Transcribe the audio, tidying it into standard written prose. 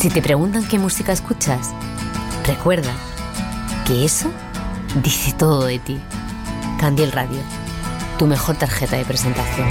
Si te preguntan qué música escuchas, recuerda que eso dice todo de ti. Candiel Radio, tu mejor tarjeta de presentación.